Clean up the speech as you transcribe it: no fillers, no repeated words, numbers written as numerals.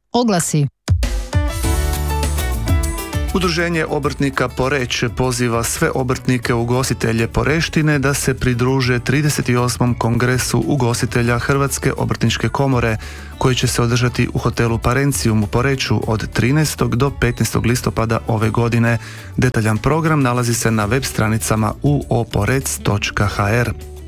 Oglasi. Udruženje obrtnika Poreč poziva sve obrtnike ugostitelje Poreštine da se pridruže 38. kongresu ugostitelja Hrvatske obrtničke komore koji će se održati u hotelu Parencijum u Poreču od 13. do 15. listopada ove godine. Detaljan program nalazi se na web stranicama uoporec.hr.